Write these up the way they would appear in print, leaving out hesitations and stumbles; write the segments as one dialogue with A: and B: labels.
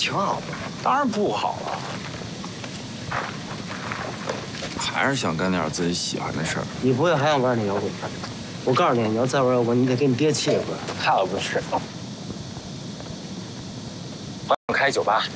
A: 挺好的。
B: 当然不好了，还是想干点自己喜欢的事儿。
A: 你不会还想玩那摇滚吧？我告诉你，你要再玩摇滚，你得给你爹气死。
B: 那倒不是。我想开酒吧。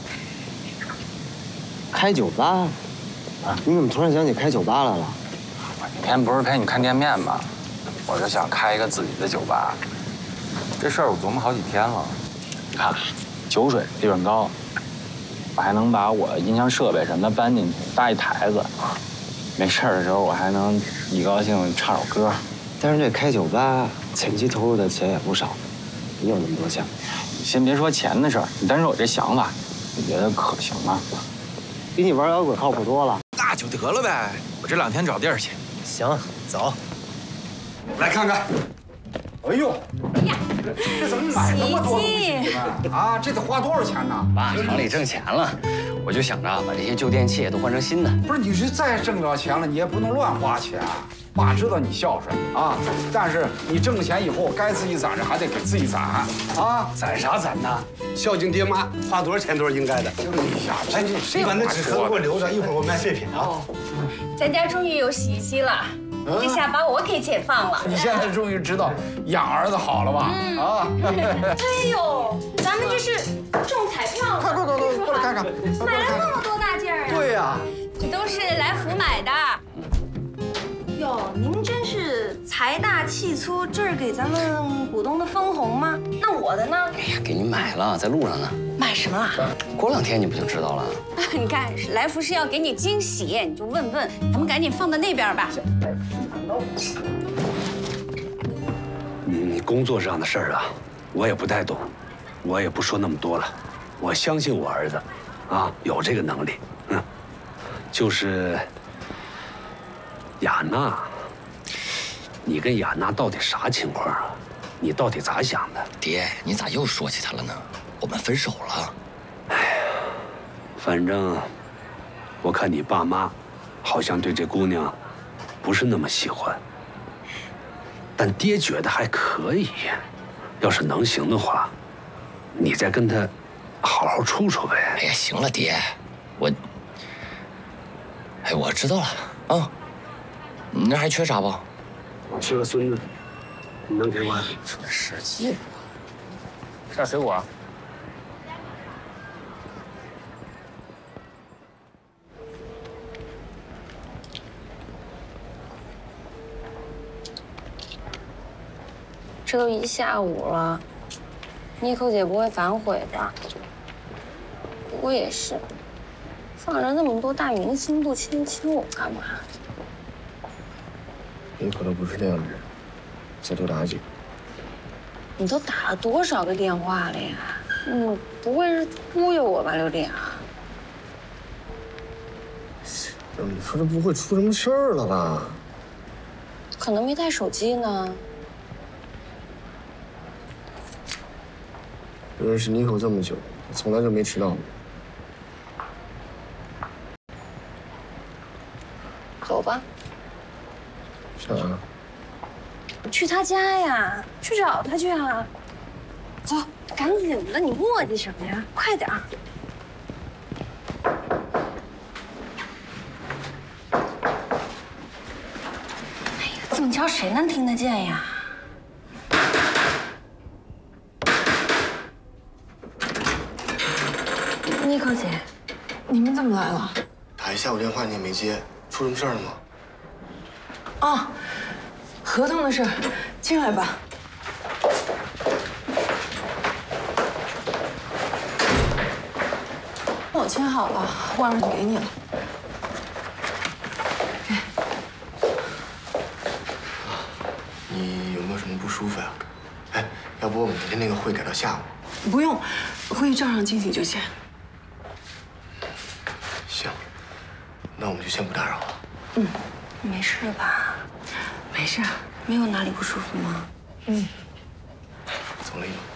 A: 开酒吧？啊？你怎么突然想起开酒吧来了？
B: 我那天不是陪你看店面吗？我就想开一个自己的酒吧。这事儿我琢磨好几天了。你看，酒水利润高，我还能把我音响设备什么的搬进去，搭一台子。没事儿的时候，我还能一高兴唱首歌。
A: 但是这开酒吧前期投入的钱也不少，你有那么多钱？
B: 你先别说钱的事儿，你单说我这想法，你觉得可行吗？
A: 比你玩摇滚靠谱多了。
B: 那就得了呗，我这2天找地儿去。
A: 行，走。
C: 来看看。哎呦，这怎么买那么多东西啊？这得花多少钱呢？
D: 爸，厂里挣钱了，我就想着把这些旧电器都换成新的。
C: 不是，你是再挣着钱了，你也不能乱花钱。爸知道你孝顺啊，但是你挣钱以后该自己攒着还得给自己攒啊。
E: 攒啥攒呢？孝敬爹妈，花多少钱都是应该的。
C: 哎呀，这
E: 你把那纸盒给我留着，一会儿我卖废品啊。
F: 咱家终于有洗衣机了，这下把我给解放了。
C: 你现在终于知道养儿子好了吧？啊！
F: 哎呦，咱们这是中彩票了！
C: 快过来看看，
F: 买了那么多大件儿啊！
C: 对呀，
F: 这都是来福买的。哟，您真是财大气粗，这儿给咱们股东的分红吗？那我的呢？
D: 哎呀，给你买了，在路上呢。
F: 买什么了？
D: 过2天你不就知道了？
F: 你看，来福是要给你惊喜，你就问问，咱们赶紧放到那边吧。
E: 你工作上的事儿啊，我也不太懂，我也不说那么多了。我相信我儿子，啊，有这个能力。就是雅娜，你跟雅娜到底啥情况啊？你到底咋想的？
D: 爹，你咋又说起她了呢？我们分手了。
E: 哎呀，反正我看你爸妈好像对这姑娘不是那么喜欢，但爹觉得还可以。要是能行的话，你再跟她好好处处呗。
D: 哎呀，行了，爹，我知道了啊。你那还缺啥不？
E: 我缺个孙子，你能给我？
D: 使劲。
B: 吃点水果。
F: 这都1下午了，妮蔻姐不会反悔吧？不过也是，放着那么多大明星不亲我干嘛？
A: 你可都不是那样的人，再多打几个。
F: 你都打了多少个电话了呀？不会是忽悠我吧，刘丽啊？
A: 你说这不会出什么事儿了吧？
F: 可能没带手机呢。
A: 我认识妮蔻这么久，从来就没迟到过。
F: 走吧。
A: 去哪儿？
F: 去他家呀，去找他去啊！走，赶紧的，你磨叽什么呀？快点儿！哎呀，这么敲谁能听得见呀？妮蔻姐，
G: 你们怎么来了？
A: 打一下午电话你也没接，出什么事儿了吗？
G: 啊，合同的事儿，进来吧。我签好了，外面给你了。
A: 你有没有什么不舒服呀？哎，要不我们明天那个会改到下午？
G: 不用，会议照常进行就行。
A: 行，那我们就先不打扰了。
F: 没事吧？
G: 没事，
F: 没有哪里不舒服吗？
A: 走了，姨妈。